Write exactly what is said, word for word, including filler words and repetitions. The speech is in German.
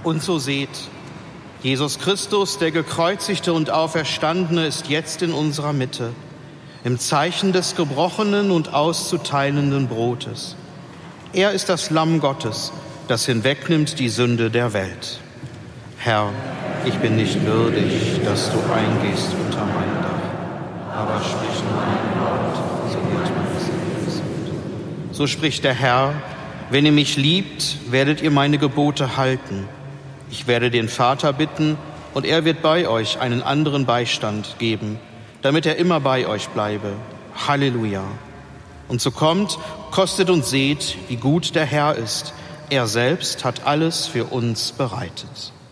Und so seht, Jesus Christus, der Gekreuzigte und Auferstandene, ist jetzt in unserer Mitte, im Zeichen des gebrochenen und auszuteilenden Brotes. Er ist das Lamm Gottes, das hinwegnimmt die Sünde der Welt. Herr, ich bin nicht würdig, dass du eingehst unter mein Dach, aber sprich nur ein Wort, so wird mein Seele gesund. So spricht der Herr: Wenn ihr mich liebt, werdet ihr meine Gebote halten. Ich werde den Vater bitten, und er wird bei euch einen anderen Beistand geben, damit er immer bei euch bleibe. Halleluja. Und so kommt, kostet und seht, wie gut der Herr ist. Er selbst hat alles für uns bereitet.